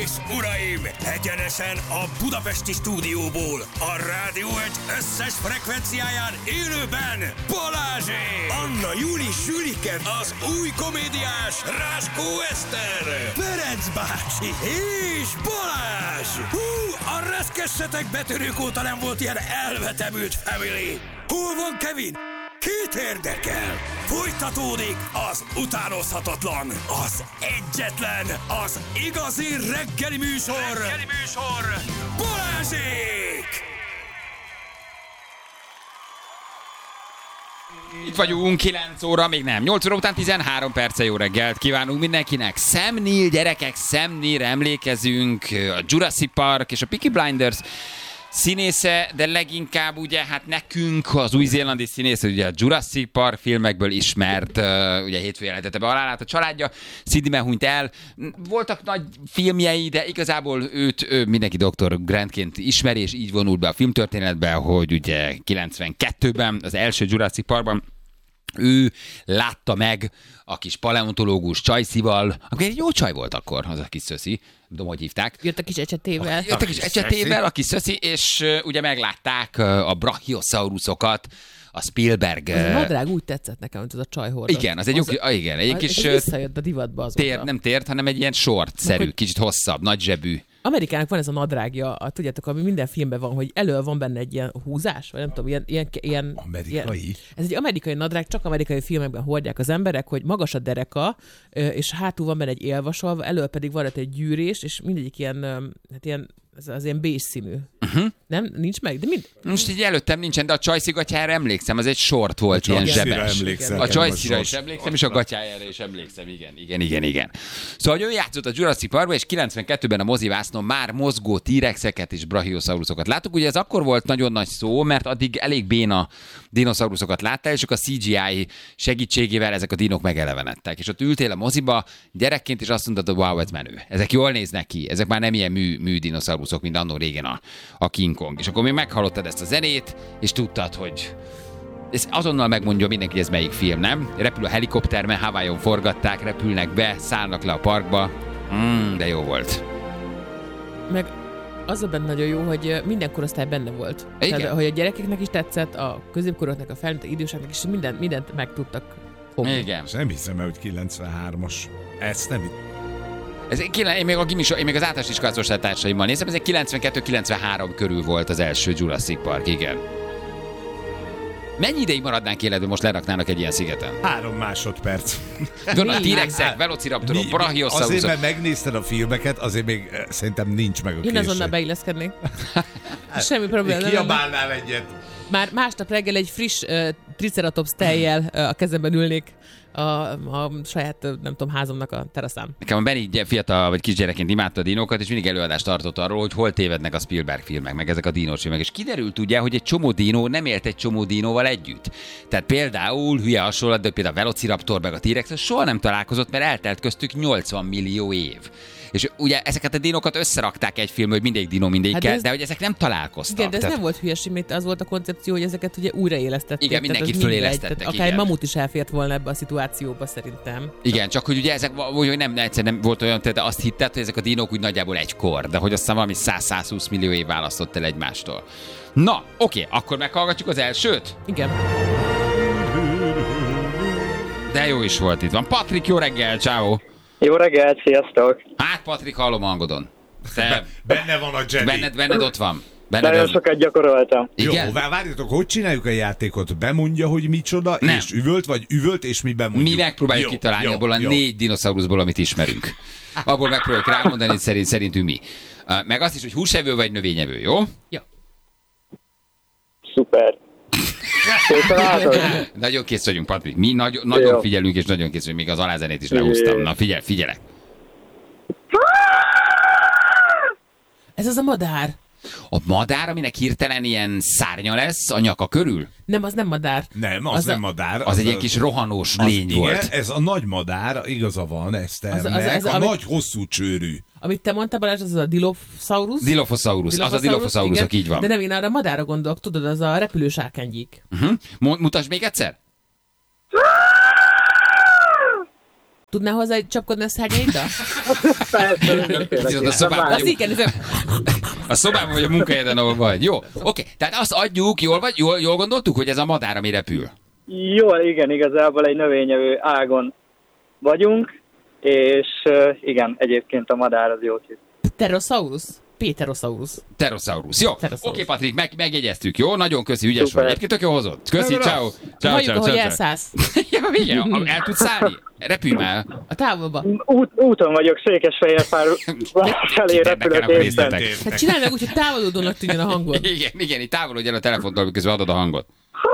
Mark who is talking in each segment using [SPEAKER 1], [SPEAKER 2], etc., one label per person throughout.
[SPEAKER 1] és uraim, egyenesen a budapesti stúdióból, a Rádió egy összes frekvenciáján élőben Balázsék! Anna Júli Sülike, az új komédiás Ráskó Eszter, Ferenc bácsi és Balázs! Hú, a reszkessetek betörők óta nem volt ilyen elvetemült family! Hol van Kevin? Kit érdekel? Folytatódik az utánozhatatlan, az egyetlen, az igazi reggeli műsor, Balázsék!
[SPEAKER 2] Itt vagyunk, 9 óra, még nem. 8 óra után 13 perce, jó reggelt kívánunk mindenkinek. Sam Neill, gyerekek, Sam Neillre emlékezünk, a Jurassic Park és a Peaky Blinders színésze, de leginkább ugye hát nekünk az új-zélandi színész, ugye a Jurassic Park filmekből ismert, ugye hétfőn jelentette be halálát a családja, Sydneyben hunyt el. Voltak nagy filmjei, de igazából őt mindenki Dr. Grantként ismeri, és így vonult be a filmtörténetbe, hogy ugye 92-ben, az első Jurassic Parkban ő látta meg a kis paleontológus Csajszival, aki egy jó csaj volt akkor, az a kis szöszi, nem tudom, hogy hívták.
[SPEAKER 3] Jött a kis ecsetével.
[SPEAKER 2] Jött a kis ecsetével, a kis szöszi, és ugye meglátták a brachiosaurusokat, a Spielberg...
[SPEAKER 3] Az a nadrág úgy tetszett nekem, mint az a csaj hordott.
[SPEAKER 2] Igen, az egy igen, egy kis...
[SPEAKER 3] visszajött a divatba azóta.
[SPEAKER 2] Nem tért, hanem egy ilyen short-szerű, kicsit hosszabb, nagy zsebű.
[SPEAKER 3] Amerikának van ez a nadrágja, tudjátok, ami minden filmben van, hogy elől van benne egy ilyen húzás, vagy nem tudom, ilyen
[SPEAKER 4] amerikai?
[SPEAKER 3] Ez egy amerikai nadrág, csak amerikai filmekben hordják az emberek, hogy magas a dereka, és hátul van benne egy élvasalva, elől pedig van egy gyűrés, és mindegyik ilyen, hát ilyen, az ilyen beige színű. Nem? Nincs meg? De mind?
[SPEAKER 2] Most így előttem nincsen, de a Csajci gatyára emlékszem, az egy short volt, ilyen zsebes. A Csajcira is emlékszem, és a gatyájára is emlékszem, igen. Szóval ő játszott a Jurassic Parkban, és 92-ben a mozivásznon már mozgó T-rexeket és brachiosaurusokat láttuk. Ugye ez akkor volt nagyon nagy szó, mert addig elég béna dinoszauruszokat láttál, és a CGI segítségével ezek a dinok megelevenedtek. És ott ültél a moziba gyerekként, és azt mondtad, hogy wow, ez menő. Ezek jól néznek ki, ezek már nem ilyen mű dinoszauruszok, mint annó régen a King Kong. És akkor még meghallottad ezt a zenét, és tudtad, hogy ez azonnal megmondja mindenki, hogy ez melyik film, nem? Repül a helikopter, mert Hawaiion forgatták, repülnek be, szállnak le a parkba. De jó volt.
[SPEAKER 3] Meg az a benne nagyon jó, hogy minden korosztály benne volt.
[SPEAKER 2] Igen.
[SPEAKER 3] Tehát, hogy a gyerekeknek is tetszett, a középkoroknak, a felnőttek, időseknek is mindent meg tudtak fogni.
[SPEAKER 2] Igen.
[SPEAKER 4] És nem hiszem, hogy 93-as. Ezt nem...
[SPEAKER 2] Én még az általános iskolás osztálytársaimmal nézem, ez egy 92-93 körül volt az első Jurassic Park, igen. Mennyi ideig maradnánk életben, most leraknának egy ilyen szigeten?
[SPEAKER 4] 3 másodperc.
[SPEAKER 2] A T-rexek, velociraptorok, brachiosaurusok.
[SPEAKER 4] Azért, mert megnézted a filmeket, azért még szerintem nincs meg a késő.
[SPEAKER 3] Én azonnal beilleszkednék. Semmi probléma.
[SPEAKER 4] Kiabálnál egyet.
[SPEAKER 3] Már másnap reggel egy friss triceratops tejjel a kezemben ülnék a saját, nem tudom, házamnak a teraszán.
[SPEAKER 2] Nekem a Benny fiatal vagy kisgyerekként imádta a dinókat, és mindig előadást tartott arról, hogy hol tévednek a Spielberg filmek, meg ezek a dinós filmek. És kiderült ugye, hogy egy csomó dinó nem élt egy csomó dinóval együtt. Tehát például, hülye hasonlat, de például a Velociraptor meg a T-rex soha nem találkozott, mert eltelt köztük 80 millió év. És ugye ezeket a dinókat összerakták egy film, hogy mindegy dinó mindegyikkel, de hogy ezek nem találkoztak.
[SPEAKER 3] Igen, de ez nem volt hülyeség, mert az volt a koncepció, hogy ezeket ugye újraélesztették.
[SPEAKER 2] Igen, mindenkit fölélesztettek.
[SPEAKER 3] Akár egy mamut is elfért volna ebbe a szituációba szerintem.
[SPEAKER 2] Igen, csak hogy ugye ezek, hogy nem egyszerűen volt olyan, de azt hitted, hogy ezek a dinók úgy nagyjából egykor, de hogy aztán valami 100-120 millió év választott el egymástól. Na, oké, akkor meghallgatjuk az elsőt?
[SPEAKER 3] Igen.
[SPEAKER 2] De jó is volt itt van. Patrik, jó reggel, ciao.
[SPEAKER 5] Jó reggelt, sziasztok!
[SPEAKER 2] Hát, Patrik, hallom hangodon.
[SPEAKER 4] Benne van a Jedi.
[SPEAKER 2] Benned ott van.
[SPEAKER 5] Nagyon sokat gyakoroltam.
[SPEAKER 2] Igen?
[SPEAKER 4] Jó, várjatok, hogy csináljuk a játékot? Bemondja, hogy micsoda,
[SPEAKER 2] nem.
[SPEAKER 4] És üvölt, és mi bemondjuk.
[SPEAKER 2] Mi megpróbáljuk kitalálni abból a 4 dinoszauruszból, amit ismerünk. Abból megpróbáljuk rámondani, hogy szerintünk mi. Meg azt is, hogy húsevő vagy növényevő, jó?
[SPEAKER 3] Jó.
[SPEAKER 5] Szuper.
[SPEAKER 2] Nagyon kész vagyunk, Patrik. Mi nagyon figyelünk, és nagyon kész vagyunk. Még az alázenét is lehúztam. Na, figyelek.
[SPEAKER 3] Ez az a madár.
[SPEAKER 2] A madár, aminek hirtelen ilyen szárnya lesz a nyaka körül?
[SPEAKER 3] Nem, az nem madár.
[SPEAKER 4] Nem, az nem madár.
[SPEAKER 2] Az egy ilyen kis rohanós lény volt.
[SPEAKER 4] Igen, ez a nagy madár, igaza van, Eszternek, a nagy hosszú csőrű.
[SPEAKER 3] Amit te mondtál, Balázs, az a Dilophosaurus?
[SPEAKER 2] Dilophosaurus, az a Dilophosaurusok, így van.
[SPEAKER 3] De nem, én arra a madárra gondolok, tudod, az a repülős árkánygyík.
[SPEAKER 2] Mutasd még egyszer.
[SPEAKER 3] Tudnál hozzá csapkodni a szárnyaiddal?
[SPEAKER 2] A szobában vagy a munkahelyeden, ahol vagy. Jó, oké. Tehát azt adjuk, jól gondoltuk, hogy ez a madár, ami repül.
[SPEAKER 5] Jól, igen, igazából egy növényevő ágon vagyunk, és igen, egyébként a madár az jó kis.
[SPEAKER 3] Pterosaurus? Pterosaurus.
[SPEAKER 2] Jó. Oké, Patrik, megjegyeztük, jó? Nagyon köszi, ügyes vagy. Egyébként tök jó hozott. Köszi, ciao.
[SPEAKER 3] Halljuk, ahogy elszállsz.
[SPEAKER 2] Ja, igen, el tudsz szállni? Repülj már.
[SPEAKER 3] A távolba.
[SPEAKER 5] Úton vagyok, Székesfehérvár felé repülök éppen.
[SPEAKER 3] Hát csinálj meg úgy, hogy távolodónak tűnjön a hangod.
[SPEAKER 2] Igen, így távolodj el a telefontól, miközben adod a hangot.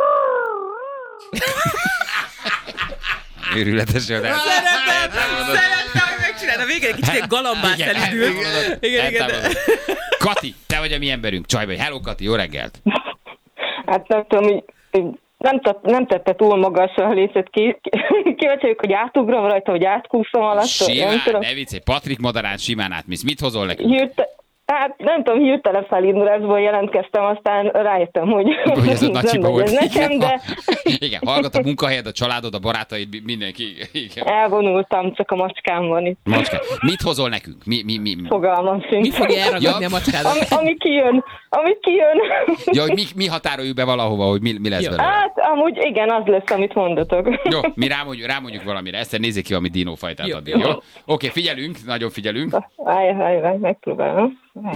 [SPEAKER 2] Őrületes, hogy
[SPEAKER 3] Szeretem, hogy megcsinálod. A végén egy kicsit galambát elindult. Igen.
[SPEAKER 2] Kati, te vagy a mi emberünk. Csaj vagy. Hello, Kati, jó reggelt.
[SPEAKER 6] Hát nem tudom, nem tette túl magasra a lécet. Kíváncsi vagyok, hogy átugrom rajta, hogy átkúszom alatt.
[SPEAKER 2] Simán, ne viccelj. Patrik madarán simán átmész. Mit hozol nekünk?
[SPEAKER 6] Hát nem tudom, hirtelen felindulásból jelentkeztem, aztán rájöttem, hogy
[SPEAKER 2] ez a nagy hiba volt.
[SPEAKER 6] Nekem, de...
[SPEAKER 2] Igen, hallgat a munkahelyed, a családod, a barátaid, mindenki. Igen.
[SPEAKER 6] Elvonultam, csak a macskám van itt.
[SPEAKER 2] Macskám. Mit hozol nekünk? Mi?
[SPEAKER 6] Fogalmam sincs.
[SPEAKER 3] Mit fogja elragadni a macskádat?
[SPEAKER 6] Ami kijön.
[SPEAKER 2] Ja, hogy mi határoljuk be valahova, hogy mi lesz belőle?
[SPEAKER 6] Hát, amúgy igen, az lesz, amit mondatok.
[SPEAKER 2] Jó, mi rámondjuk valamire. Ezt nézzék ki valami dinófajtát addig, jó? Oké, figyelünk, nagyon figyelünk.
[SPEAKER 6] Állj, megpróbálom.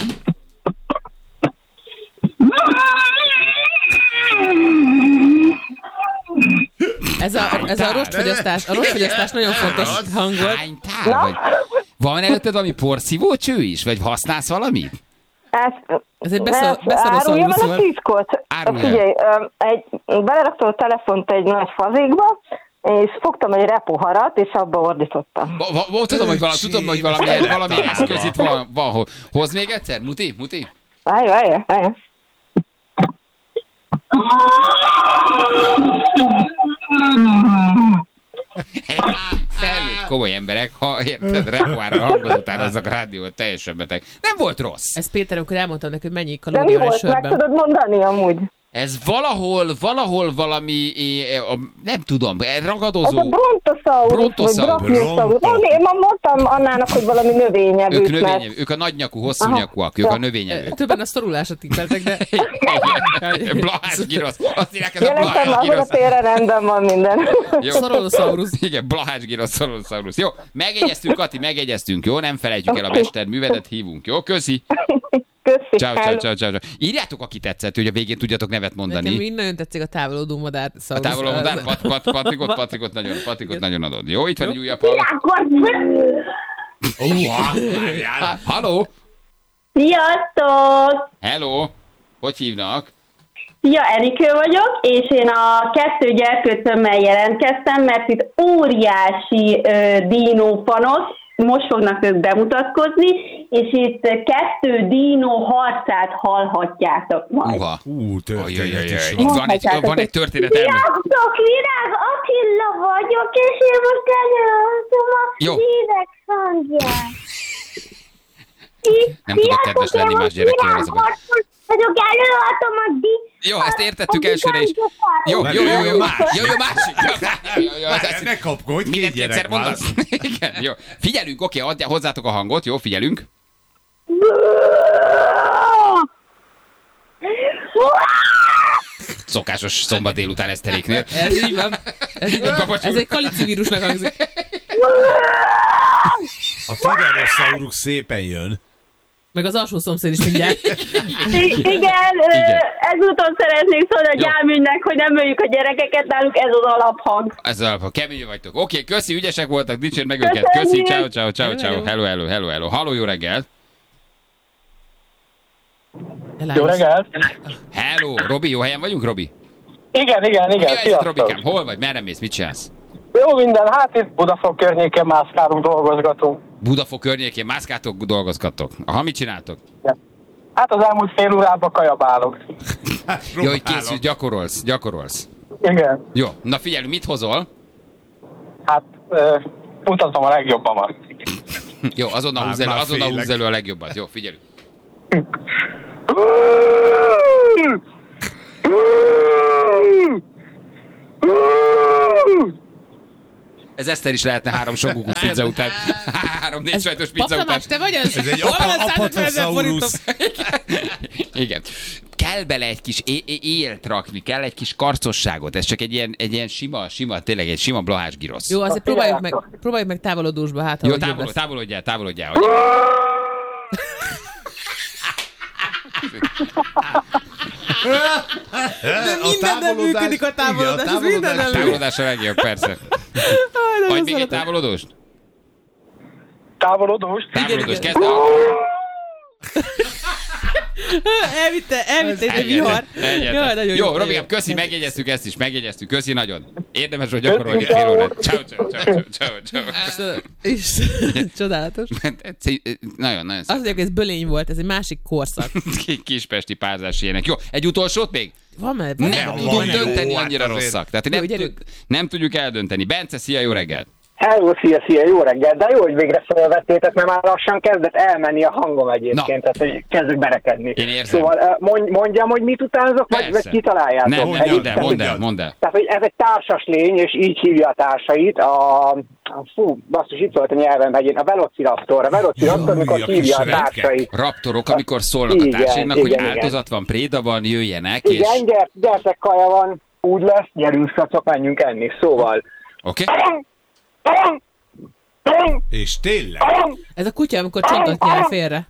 [SPEAKER 3] Ez a rostfogyasztás nagyon fontos hang volt.
[SPEAKER 2] Hány tál? Van előtted valami porszívócső is? Vagy használsz valamit?
[SPEAKER 3] Ez egy beszaró
[SPEAKER 6] árulja meg a titkot. Figyelj, beleraktam a telefont egy nagy fazékba, és fogtam egy repoharat, és abba ordítottam.
[SPEAKER 2] Tudom, hogy valami eszköz itt van. Hozd még egyszer? Muti?
[SPEAKER 6] Várj.
[SPEAKER 2] Felnőtt komoly emberek, ha érted, repoára hangot utánoznak a rádiót, teljesen beteg. Nem volt rossz.
[SPEAKER 3] Ez Péter, amikor elmondtam neki, hogy mennyi kalória van egy sörben.
[SPEAKER 6] Meg tudod mondani amúgy?
[SPEAKER 2] Ez valahol valami, nem tudom, ragadozó.
[SPEAKER 6] Ez a brontosaurus. Én ma mondtam Annának, hogy valami növényevőt.
[SPEAKER 2] Ők a nagynyakú, hosszúnyakúak, ők a növényevők.
[SPEAKER 3] Többen a szorulásra tippeltek, de...
[SPEAKER 2] Blahás gyrosz. Azt írják, ez a
[SPEAKER 6] Blahás gyrosz. Azon a térre rendben van minden.
[SPEAKER 3] Szorolosaurus.
[SPEAKER 2] Igen, Blahás gyrosz, szorolosaurus. Jó, megegyeztünk, Kati, jó? Nem felejtjük el a mesterművedet, hívunk, jó? Köszi.
[SPEAKER 6] Köszi.
[SPEAKER 2] Ciao. Írjátok, aki tetszett, hogy a végén tudjatok nevet mondani.
[SPEAKER 3] Nekem mind nagyon tetszik a távolodó madár.
[SPEAKER 2] A távolodó madár? Patrikot nagyon adod. Jó, itt van egy újabb hallgat. Halló?
[SPEAKER 7] Sziasztok!
[SPEAKER 2] Hello! Hogy hívnak?
[SPEAKER 7] Szia, Erikő vagyok, és én a 2 gyerkőcömmel jelentkeztem, mert itt óriási dínópanasz, most fognak ők bemutatkozni, és itt 2 dínó harcát hallhatjátok majd.
[SPEAKER 2] Történet is van egy történet.
[SPEAKER 7] Virág Attila vagyok, és én most előadom a hírek hangját.
[SPEAKER 2] Nem tudok kedves lenni más gyerekkel.
[SPEAKER 7] Vagyok, előadom a
[SPEAKER 2] Jó, ezt értettük elsőre is. Jó, másik.
[SPEAKER 4] Ne kapkodj, 2 gyerek van.
[SPEAKER 2] Igen, jó. Figyelünk, oké, hozzátok a hangot, jó, figyelünk. Szokásos szombat délután eszteréknél.
[SPEAKER 3] Ez így van. Ez egy kalicivírusnak hangzik.
[SPEAKER 4] A Tyrannosaurus szépen jön.
[SPEAKER 3] Meg az alsó szomszéd is mindjárt.
[SPEAKER 7] Igen, ezúton szeretnék szólni a Gyámügynek, hogy nem öljük a gyerekeket, náluk ez az alaphang.
[SPEAKER 2] Ez az alaphang, kemény vagytok. Oké, köszi, ügyesek voltak, dicsérd meg őket. Köszi, ciao. Hello. Halló, jó reggelt.
[SPEAKER 5] Jó reggelt.
[SPEAKER 2] Hello, Robi, jó helyen vagyunk, Robi?
[SPEAKER 5] Igen,
[SPEAKER 2] sziasztok. Robikám, hol vagy, merre mész, mit csinálsz?
[SPEAKER 5] Jó minden, hát itt Budafok környékén mászkálunk, dolgozgatunk.
[SPEAKER 2] Budafok környékén mászkáltok, dolgozgatok. Aha, mit csináltok?
[SPEAKER 5] Ja. Hát az elmúlt fél órában kajabálok.
[SPEAKER 2] Jó, hogy készül, gyakorolsz.
[SPEAKER 5] Igen.
[SPEAKER 2] Jó, na figyelj, mit hozol?
[SPEAKER 5] Hát, mutatom a legjobbamat.
[SPEAKER 2] Jó, azonnal húzz elő a legjobbat. Jó, figyelj. Ez Eszter is lehetne 3 soggugus pizza után. 3-4 sajtos pizza után.
[SPEAKER 3] Pakamás, te vagy az?
[SPEAKER 4] Ez egy apatosaurus.
[SPEAKER 2] Igen. Kell bele egy kis élt rakni, kell egy kis karcosságot. Ez csak egy ilyen sima, tényleg egy sima blahás girosz.
[SPEAKER 3] Jó, azért próbáljuk meg távolodósba, hát
[SPEAKER 2] jó, távolodjál.
[SPEAKER 3] Minden nem működik a távolodás.
[SPEAKER 2] Távolodás a legjobb, persze. Vagy még egy távolodóst?
[SPEAKER 5] Távolodóst,
[SPEAKER 2] kezd.
[SPEAKER 3] Elvitte egy vihar.
[SPEAKER 2] Jó, Robikám, köszi, megjegyeztük ezt is, köszi nagyon. Érdemes, hogy gyakorolni fél órát. Ciao.
[SPEAKER 3] És csodálatos.
[SPEAKER 2] Nagyon.
[SPEAKER 3] Azt mondják, hogy ez bölény volt, ez egy másik korszak.
[SPEAKER 2] Kispesti párzás ilyenek. Jó, egy utolsót még?
[SPEAKER 3] Van már.
[SPEAKER 2] Nem tudjuk dönteni, annyira rosszak. Tehát nem tudjuk eldönteni. Bence, szia, jó reggelt!
[SPEAKER 8] Hello, szia, jó reggel, de jó, hogy végre felvettétek, mert már lassan kezdett elmenni a hangom egyébként, tehát hogy kezdek berekedni.
[SPEAKER 2] Én érzem.
[SPEAKER 8] Szóval mondjam, hogy mit utánzok, vagy kitaláljátok?
[SPEAKER 2] Mondd el.
[SPEAKER 8] Tehát, hogy ez egy társas lény, és így hívja a társait, basszus, itt volt a nyelvem, a Velociraptor, amikor hívja a társait.
[SPEAKER 2] Raptorok, amikor szólnak a társainak, hogy áldozat van, préda van, jöjjenek, és...
[SPEAKER 8] Igen, gyertek, kaja van, úgy lesz, gyerünk, szacok, menjünk enni, szóval...
[SPEAKER 2] Oké.
[SPEAKER 4] És tényleg?
[SPEAKER 3] Ez a kutya, amikor csontot nyel félre.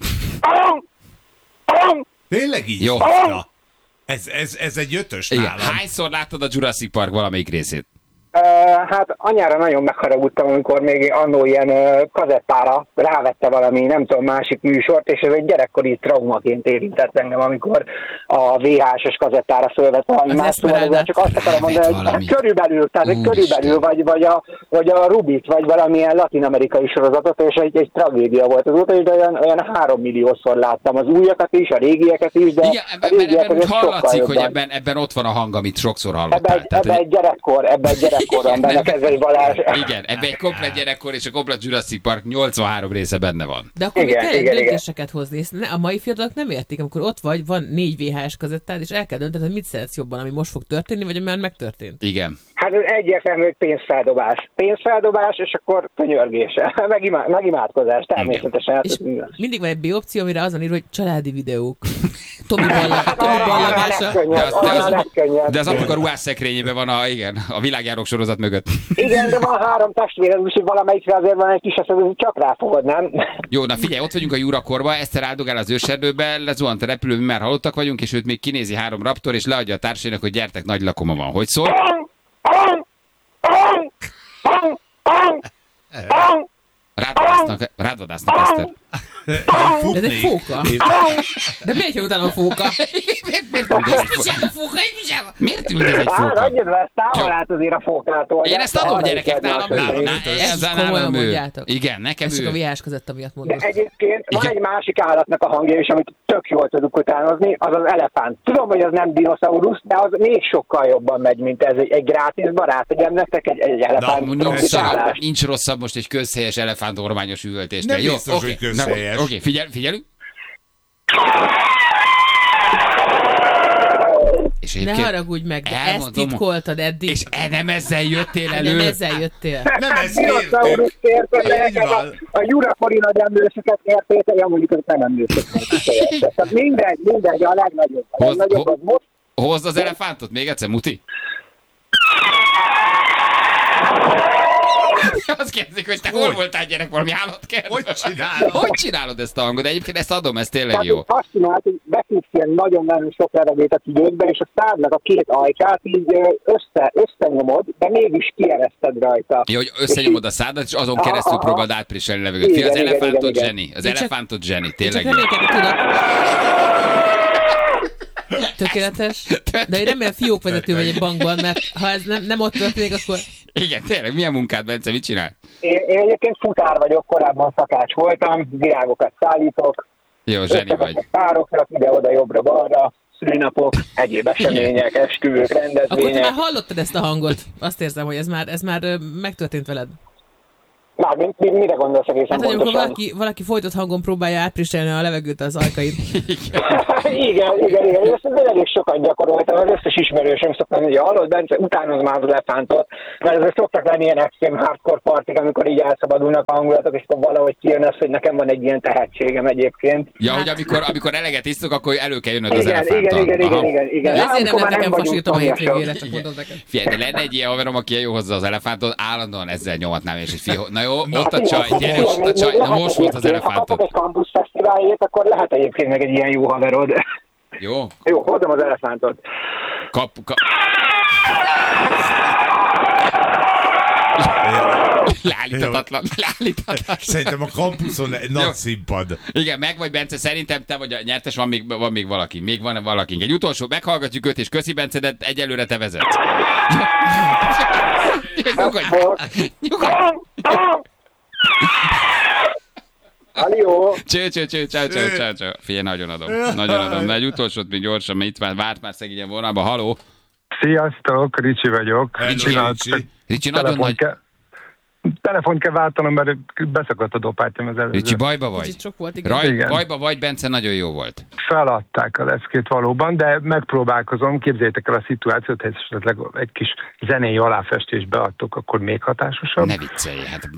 [SPEAKER 4] Tényleg így?
[SPEAKER 2] Jó.
[SPEAKER 4] Ez egy 5-ös
[SPEAKER 2] nálam.
[SPEAKER 4] nálam.
[SPEAKER 2] Hányszor láttad a Jurassic Park valamelyik részét?
[SPEAKER 8] Hát anyára nagyon megharagudtam, amikor még annó ilyen kazettára rávette valami, nem tudom, másik műsort, és ez egy gyerekkori traumaként érintett engem, amikor a VHS-es kazettára fölvett valami más, szóval csak azt akarom mondani, hogy körülbelül, vagy a Rubit, vagy valamilyen latin-amerikai sorozatot, és egy tragédia volt az óta, de olyan 3 milliószor láttam az újakat is, a régieket is, de
[SPEAKER 2] igen, ebben hallatszik, hogy ebben ott van a hang, amit sokszor hallottál.
[SPEAKER 8] Ebben egy gyerekkorban benne kezdve Balázs.
[SPEAKER 2] Igen, ebben egy komplet gyerekkor és a komplet Jurassic Park 83 része benne van.
[SPEAKER 3] De akkor még kell döntéseket hozni. A mai fiatalok nem értik, amikor ott van 4 VHS kazettád, és el kell döntened, hogy mit szeretsz jobban, ami most fog történni, vagy ami már megtörtént.
[SPEAKER 2] Igen.
[SPEAKER 8] Hát ez egyértelmű, hogy pénzfeldobás, és akkor könyörgés, meg imádkozás, természetesen.
[SPEAKER 3] És mindig van egy B opció, amire azon ír, hogy családi videók. Tomi ballagása.
[SPEAKER 2] De az apuka ruhás szekrényében van a világjárók sorozat mögött.
[SPEAKER 8] Igen, de van 3 testvére, úgyhogy valamelyikre azért van egy kis eszed, csak ráfogod, nem?
[SPEAKER 2] Jó, na figyelj, ott vagyunk a Jurakorba, Eszter áldogál az őserdőbe, lezuhant a repülő, mi már halottak vagyunk, és őt még kinézi 3 raptor, és leadja a társainak, hogy gyertek, nagy lakoma van. Hogy szól? Rád vadásznak, Eszter.
[SPEAKER 3] Ez egy fóka. De miért jön utána a fóka?
[SPEAKER 2] Miért üldöz egy fóka?
[SPEAKER 8] Adjad le, távol át azért a fókától.
[SPEAKER 2] Én ezt adom, gyerekek, nálam ő. Igen, nekem ő.
[SPEAKER 3] Ez csak a VHS között, amiatt mondom.
[SPEAKER 8] De egyébként van egy másik állatnak a hangja is, amit tök jól tudunk utánozni, az az elefánt. Tudom, hogy az nem dinoszaurusz, de az még sokkal jobban megy, mint ez egy grátis barát, hogy nektek egy elefánt.
[SPEAKER 2] Nincs rosszabb most egy közhelyes elefántormányos üvöltésnél.
[SPEAKER 4] Nem biztos, hogy közhelyes.
[SPEAKER 2] Oké, figyelünk.
[SPEAKER 3] Ne haragudj meg, de ezt titkoltad eddig.
[SPEAKER 2] És nem ezzel jöttél elő.
[SPEAKER 3] Nem ezzel jöttél.
[SPEAKER 4] Nem ezt értünk.
[SPEAKER 8] A Jurakori nagy emlősöket értétek, mondjuk, hogy nem emlősöket. Tehát mindegy, a legnagyobb. Az most.
[SPEAKER 2] Hozd az elefántot még egyszer, Muti. Azt kérdezik, hogy te hol voltál, gyerek, valami állatkertben? Hogy csinálod ezt a hangot? De egyébként ezt adom, ez tényleg jó.
[SPEAKER 8] Azt csinált, hogy beszélsz ilyen nagyon-nagyon sok levegőt a tüdőkbe, és a szádnak a 2 ajkát így összenyomod, de mégis kiereszted rajta.
[SPEAKER 2] Jó, hogy összenyomod a szádat, és azon keresztül próbáld átpriselni levegőt. Fia, az elefántot zseni. Az elefántot zseni, tényleg jó.
[SPEAKER 3] Tökéletes. De én remélem fiókvezető vagy egy bankban, mert ha ez nem ott történik, akkor...
[SPEAKER 2] Igen, tényleg, milyen munkád, Bence, mit csinál?
[SPEAKER 8] Én egyébként futár vagyok, korábban szakács voltam, virágokat szállítok.
[SPEAKER 2] Jó, zseni vagy.
[SPEAKER 8] Pároknak ide-oda, jobbra-balra, szülinapok, egyéb események, esküvők, rendezvények.
[SPEAKER 3] Akkor te már hallottad ezt a hangot? Azt érzem, hogy ez már megtörtént veled.
[SPEAKER 8] Már mire gondolsz egészen
[SPEAKER 3] pontosan?
[SPEAKER 8] Hát,
[SPEAKER 3] amikor valaki folytott hangon próbálja átpriselni a levegőt az ajkaid.
[SPEAKER 8] Igen. Ezt elég sokat gyakoroltam, az összes ismerősöm szoktam, hogy hallod, Bence, utánoz már az elefántot, mert ezek szoktak lenni ilyen extrém hardcore partik, amikor így elszabadulnak a hangulatok, és akkor valahogy kijön az, hogy nekem van egy ilyen tehetségem egyébként.
[SPEAKER 2] Ja, hogy amikor eleget isztok, akkor elő kell jönnöd az elefánttal.
[SPEAKER 8] Igen.
[SPEAKER 3] Ezért nem nekem fasítom a hétvégére, csak mondod neked.
[SPEAKER 2] Figyelj, de lenne egy ilyen haverom, aki jó hozzá az elefántot, állandóan ezzel nyomatnám, és na jó, ott a csaj, gyere, ott a csaj, na most volt az elefántot.
[SPEAKER 8] Ha kapok egy Campus Fesztiválért, akkor lehet egyébként meg egy ilyen jó haverod.
[SPEAKER 2] Jó,
[SPEAKER 8] hozom az elefántot.
[SPEAKER 2] Leállíthatatlan.
[SPEAKER 4] Szerintem a kampuszon egy nagy színpad.
[SPEAKER 2] Igen, meg vagy Bence, szerintem te vagy a nyertes, van még valaki. Még van valaki. Egy utolsó, meghallgatjuk őt, és köszi Bence, de egyelőre te vezetsz. Nyugodj.
[SPEAKER 8] Halló!
[SPEAKER 2] Cső. Figyelj, nagyon adom. De egy utolsót még gyorsan, mert itt várt már szegényen vonalba. Halló!
[SPEAKER 9] Sziasztok, Ricsi vagyok.
[SPEAKER 2] Ricsi, nagyon nagy...
[SPEAKER 9] Telefont kell váltanom, mert beszakadt a dopátyom az előző.
[SPEAKER 2] Ricsi, bajba vagy?
[SPEAKER 3] Kicsit sok volt, igen.
[SPEAKER 2] Bajba vagy, Bence, nagyon jó volt.
[SPEAKER 9] Feladták a leckét valóban, de megpróbálkozom. Képzeljétek el a szituációt, hogy esetleg egy kis zenei aláfestést beadtok, akkor még hatásosabb.
[SPEAKER 2] Ne viccelj, hát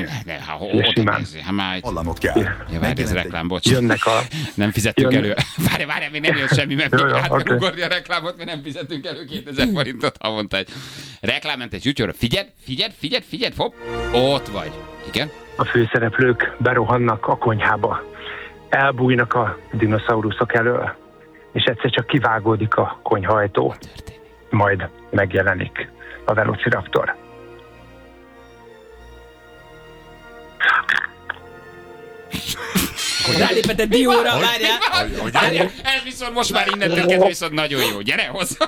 [SPEAKER 1] Hallamot kell.
[SPEAKER 2] Ja, várj, ez reklám, bocs.
[SPEAKER 9] Jönnek
[SPEAKER 2] nem fizettünk elő. Várj, még nem jön semmi, mert még át kell ugorni a reklámot, mert nem fizetünk elő 2000 forintot havonta egy reklámentes ügyőre. Figyeld, hopp, ott vagy. Igen?
[SPEAKER 9] A főszereplők berohannak a konyhába. Elbújnak a dinoszauruszok elől, és egyszer csak kivágódik a konyhaajtó. Majd megjelenik a Velociraptor.
[SPEAKER 3] Rálépett egy dióra, várjál!
[SPEAKER 2] Ez viszont most már innentől kezdve viszont nagyon jó. Gyere hozzá!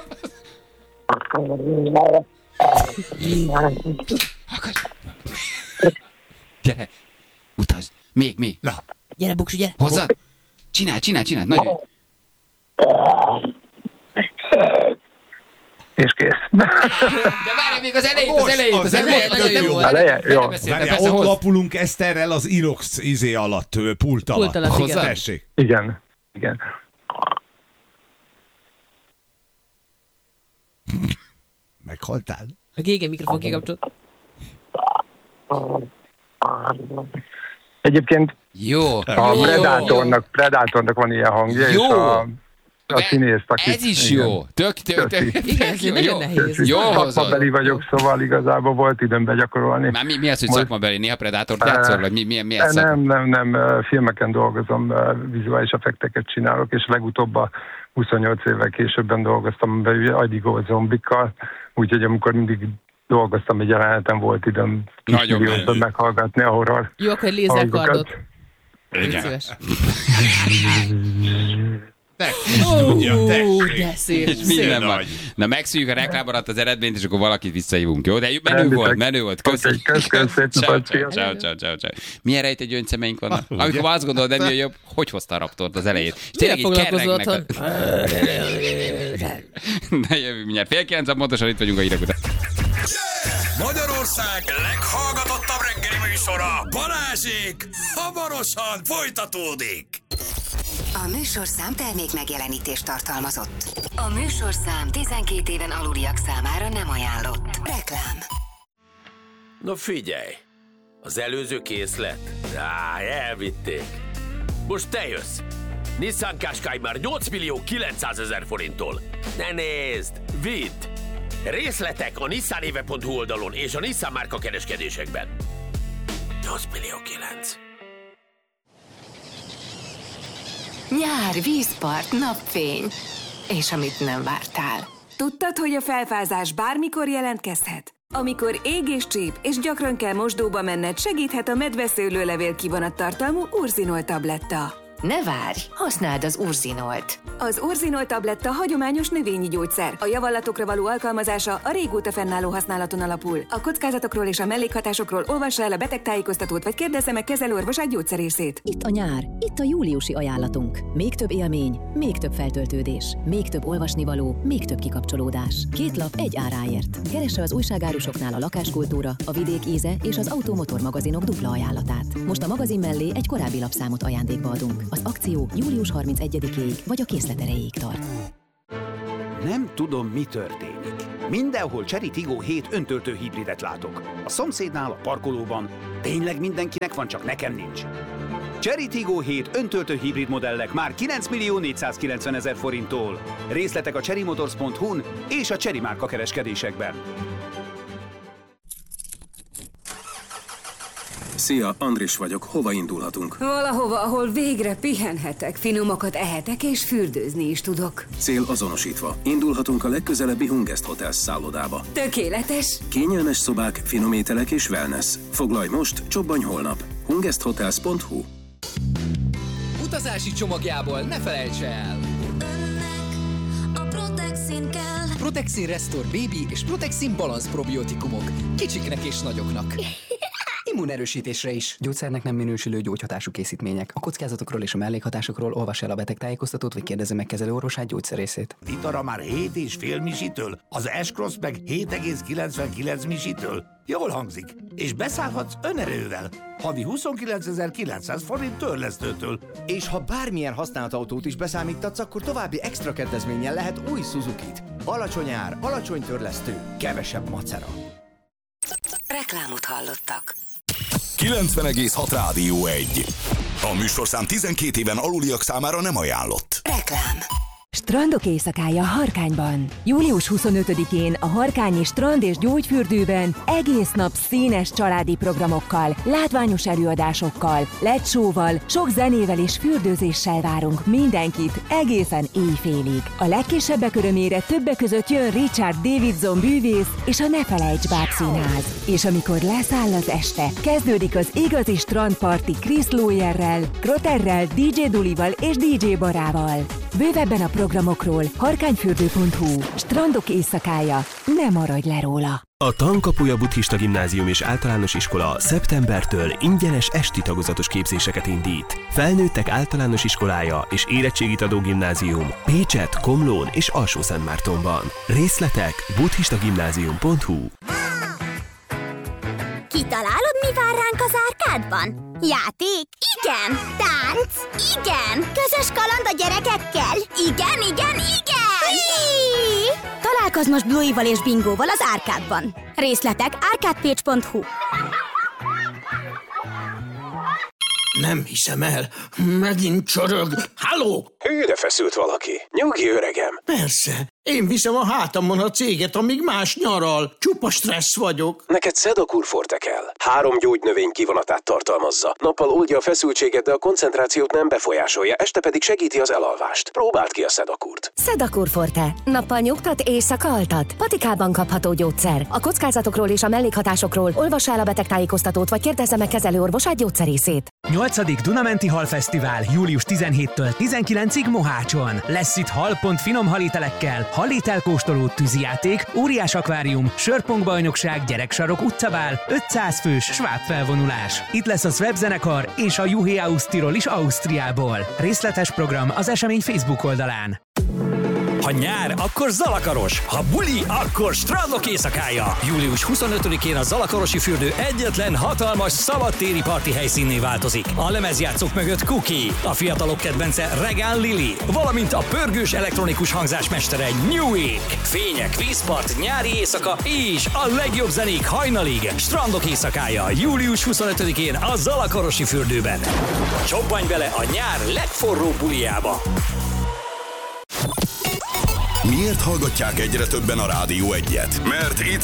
[SPEAKER 2] Gyere! Utazd! Még!
[SPEAKER 3] Na! Gyere, Buksi, gyere!
[SPEAKER 2] Hozzad! Csinál! Nagyon!
[SPEAKER 9] És kész.
[SPEAKER 2] De várj, még az elejét!
[SPEAKER 9] Eleje? Jó.
[SPEAKER 4] Várjál, ott lapulunk Eszterrel az Inox alatt, pult alatt.
[SPEAKER 3] Hozzá?
[SPEAKER 4] Tessék.
[SPEAKER 9] Igen.
[SPEAKER 4] Meghaltál?
[SPEAKER 3] A GG mikrofon kikapcsolt.
[SPEAKER 9] Egyébként
[SPEAKER 2] jó.
[SPEAKER 9] A Predatornak van ilyen hangja, jó. És a színész, aki...
[SPEAKER 2] Ez is jó. Tök.
[SPEAKER 3] Igen, ez nagyon nehéz.
[SPEAKER 2] Jó hozzá.
[SPEAKER 9] Szakmabeli vagyok, szóval igazából volt időm begyakorolni.
[SPEAKER 2] Már mi az, hogy szakmabeli? Néha Predátort játszol, vagy mi ez?
[SPEAKER 9] Nem. Filmeken dolgozom, vizuális effekteket csinálok, és legutóbb a 28 évvel későbben dolgoztam be Agyigo zombikkal, úgyhogy amikor mindig dolgoztam egy jeleneten, volt időm kismillióban meghallgatni a horror.
[SPEAKER 3] Jó, akkor lézerkardot.
[SPEAKER 2] Igen.
[SPEAKER 3] De szép.
[SPEAKER 2] Minden van. Na, megszűjjük a reklámbarat az eredményt, és akkor valakit visszahívunk, jó? De menő volt. Köszönjük. Ciao. Milyen rejtett gyöngyszemeink vannak? Amikor azt gondolod, nem jön jobb, hogy hozta a Raptort az elejét? És
[SPEAKER 3] tényleg így kerregnek.
[SPEAKER 2] Ne jövünk mindjárt. 8:30, pontosan itt vagyunk a hírek után.
[SPEAKER 1] Magyarország leghallgatottabb reggeli műsora, Balázsék, hamarosan folytatódik.
[SPEAKER 10] A műsorszám termék megjelenítést tartalmazott. A műsorszám 12 éven aluliak számára nem ajánlott. Reklám.
[SPEAKER 11] Na figyelj, az előző készlet? Elvitték. Most te jössz. Nissan Qashqai már 8.900.000 forinttól. Ne nézd, vidd! Részletek a nissanéve.hu oldalon és a Nissan márka kereskedésekben. 8.900.000.
[SPEAKER 10] Nyár, vízpart, napfény. És amit nem vártál.
[SPEAKER 12] Tudtad, hogy a felfázás bármikor jelentkezhet? Amikor ég és csíp, és gyakran kell mosdóba menned, segíthet a medveszőlőlevél kivonattartalmú Urzinol tabletta.
[SPEAKER 10] Ne várj, használd az Urzinolt.
[SPEAKER 12] Az Urzinol tabletta hagyományos növényi gyógyszer. A javallatokra való alkalmazása a régóta fennálló használaton alapul. A kockázatokról és a mellékhatásokról olvassa el a betegtájékoztatót, vagy kérdezze meg kezelőorvosát gyógyszerészét.
[SPEAKER 13] Itt a nyár, itt a júliusi ajánlatunk. Még több élmény, még több feltöltődés, még több olvasnivaló, még több kikapcsolódás. 2 lap egy áráért. Keresse az újságárusoknál a lakáskultúra, a vidék íze és az automotor magazinok dupla ajánlatát. Most a magazin mellé egy korábbi lapszámot ajándékba adunk. Az akció július 31-ig vagy a készlet erejéig tart.
[SPEAKER 14] Nem tudom, mi történik. Mindenhol Chery Tiggo 7 öntöltő hibridet látok. A szomszédnál, a parkolóban. Tényleg mindenkinek van, csak nekem nincs. Chery Tiggo 7 öntöltő hibrid modellek már 9.490.000 forinttól. Részletek a cherrymotors.hu-n és a Chery márka kereskedésekben.
[SPEAKER 15] Szia, Andris vagyok. Hova indulhatunk?
[SPEAKER 16] Valahova, ahol végre pihenhetek, finomakat ehetek és fürdőzni is tudok.
[SPEAKER 15] Cél azonosítva. Indulhatunk a legközelebbi Hungest Hotels szállodába.
[SPEAKER 16] Tökéletes!
[SPEAKER 15] Kényelmes szobák, finom ételek és wellness. Foglalj most, csobbanj holnap. hungesthotels.hu.
[SPEAKER 17] Utazási csomagjából ne felejts el!
[SPEAKER 18] A Protexin kell.
[SPEAKER 17] Protexin Restore Baby és Protexin Balance probiotikumok. Kicsiknek és nagyoknak. Immunerősítésre is.
[SPEAKER 19] Gyógyszernek nem minősülő gyógyhatású készítmények. A kockázatokról és a mellékhatásokról olvass el a betegtájékoztatót, vagy kérdezze meg kezelőorvosát gyógyszerészét.
[SPEAKER 20] Vitara már 7,5 misitől, az S-Cross meg 7,99 misitől. Jól hangzik. És beszállhatsz önerővel. Havi 29.900 forint törlesztőtől.
[SPEAKER 21] És ha bármilyen használt autót is beszámítatsz, akkor további extra kedvezménnyel lehet új Suzukit. Alacsony ár, alacsony törlesztő, kevesebb macera.
[SPEAKER 10] Reklámot hallottak.
[SPEAKER 1] 90,6 Rádió 1. A műsorszám 12 éven aluliak számára nem ajánlott.
[SPEAKER 10] Reklám.
[SPEAKER 12] Strandok éjszakája Harkányban. Július 25-én a Harkányi Strand és Gyógyfürdőben egész nap színes családi programokkal, látványos előadásokkal, LED-show-val, sok zenével és fürdőzéssel várunk mindenkit egészen éjfélig. A legkisebbek örömére többek között jön Richard Davidson bűvész és a Ne Felejts bábszínház. És amikor leszáll az este, kezdődik az igazi strandparti Chris Lawyerrel, Krotterrel, DJ Dulival és DJ Barával. Bővebben a programokról harkányfürdő.hu. Strandok éjszakája, ne maradj le róla!
[SPEAKER 22] A Tankapuja Buddhista Gimnázium és Általános Iskola szeptembertől ingyenes esti tagozatos képzéseket indít. Felnőttek általános iskolája és érettségit adó gimnázium Pécset, Komlón és Alsó-Szentmártonban. Részletek buddhistagimnázium.hu.
[SPEAKER 23] Kitalálod, mi vár ránk az árkádban? Játék? Igen! Tánc? Igen! Közös kaland a gyerekekkel? Igen, igen, igen! Találkozz most Bluey-val és Bingóval az árkádban. Részletek arcadepage.hu.
[SPEAKER 24] Nem hiszem el, megint csorog. Halló!
[SPEAKER 25] Hűre feszült valaki. Nyugi, öregem.
[SPEAKER 24] Persze. Én viszem a hátamon a céget, amíg más nyaral. Csupa stressz vagyok.
[SPEAKER 25] Neked Sedakur Forte kell. 3 gyógynövény kivonatát tartalmazza. Nappal oldja a feszültséget, de a koncentrációt nem befolyásolja, este pedig segíti az elalvást. Próbáld ki a Sedakurt.
[SPEAKER 12] Sedakur Forte. Nappal nyugtat, éjszaka altat. Patikában kapható gyógyszer. A kockázatokról és a mellékhatásokról olvass el a betegtájékoztatót, vagy kérdezze meg kezelőorvosát gyógyszerészét.
[SPEAKER 26] 8. Dunamenti Halfesztivál július 17-től 19-ig Mohácson. Lesz itt halpont finom halételekkel, halételkóstoló, tűzijáték, óriás akvárium, sörpongbajnokság, gyereksarok, utcabál, 500 fős sváb felvonulás. Itt lesz a Sweb zenekar és a Juhé Ausztirol is Ausztriából. Részletes program az esemény Facebook oldalán.
[SPEAKER 27] Ha nyár, akkor Zalakaros. Ha buli, akkor strandok éjszakája. Július 25-én a Zalakarosi fürdő egyetlen hatalmas szabadtéri parti helyszínné változik. A lemezjátszók mögött Cookie, a fiatalok kedvence Regán Lili, valamint a pörgős elektronikus hangzásmestere Newik. Fények, vízpart, nyári éjszaka és a legjobb zenék hajnalig. Strandok éjszakája. Július 25-én a Zalakarosi fürdőben. Csobbanj bele a nyár legforróbb bulijába.
[SPEAKER 1] Miért hallgatják egyre többen a Rádió 1-et? Mert itt